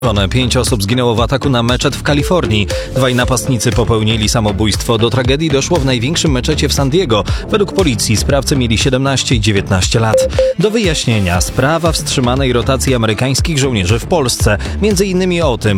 5 osób zginęło w ataku na meczet w Kalifornii. 2 napastnicy popełnili samobójstwo. Do tragedii doszło w największym meczecie w San Diego. Według policji sprawcy mieli 17 i 19 lat. Do wyjaśnienia sprawa wstrzymanej rotacji amerykańskich żołnierzy w Polsce. Między innymi o tym